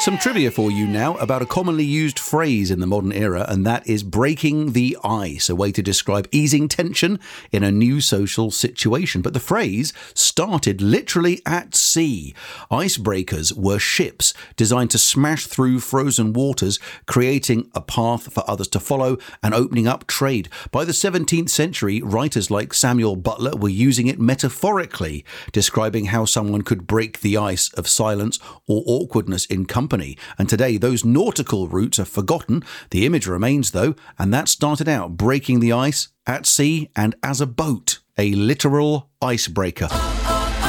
Some trivia for you now about a commonly used phrase in the modern era, and that is breaking the ice, a way to describe easing tension in a new social situation. But the phrase started literally at sea. Icebreakers were ships designed to smash through frozen waters, creating a path for others to follow and opening up trade. By the 17th century, writers like Samuel Butler were using it metaphorically, describing how someone could break the ice of silence or awkwardness in company. And today, those nautical roots are forgotten. The image remains, though, and that started out breaking the ice at sea and as a boat, a literal icebreaker.